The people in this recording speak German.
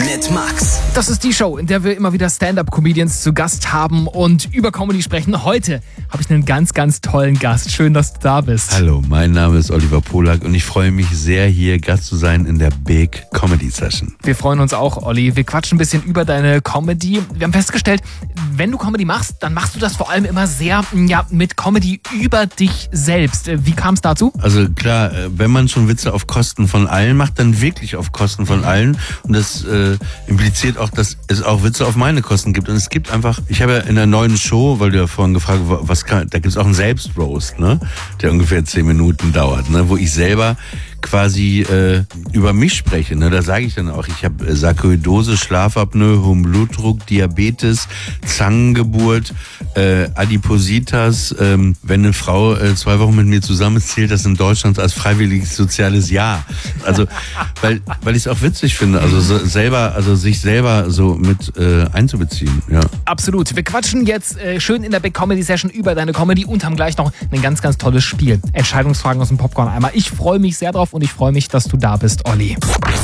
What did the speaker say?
mit Max. Das ist die Show, in der wir immer wieder Stand-Up-Comedians zu Gast haben und über Comedy sprechen. Heute habe ich einen ganz, ganz tollen Gast. Schön, dass du da bist. Hallo, mein Name ist Oliver Polak und ich freue mich sehr, hier Gast zu sein in der Big Comedy Session. Wir freuen uns auch, Olli. Wir quatschen ein bisschen über deine Comedy. Wir haben festgestellt, wenn du Comedy machst, dann machst du das vor allem immer sehr mit Comedy über dich selbst. Wie kam es dazu? Also klar, wenn man schon Witze auf Kosten von allen macht, dann wirklich auf Kosten von allen. Und das impliziert auch, dass es auch Witze auf meine Kosten gibt. Und es gibt einfach, ich habe ja in der neuen Show, weil du ja vorhin gefragt hast, da gibt es auch einen Selbstroast, ne? Der ungefähr 10 Minuten dauert, ne? Wo ich selber quasi über mich spreche. Ne? Da sage ich dann auch, ich habe Sarkoidose, Schlafapnoe, hohen Blutdruck, Diabetes, Zangengeburt, Adipositas. Wenn eine Frau 2 Wochen mit mir zusammen ist, zählt das in Deutschland als freiwilliges soziales Jahr. Also, weil ich es auch witzig finde, also sich selber so mit einzubeziehen. Ja. Absolut. Wir quatschen jetzt schön in der Big Comedy Session über deine Comedy und haben gleich noch ein ganz, ganz tolles Spiel. Entscheidungsfragen aus dem Popcorn-Eimer. Ich freue mich sehr drauf und ich freue mich, dass du da bist, Olli.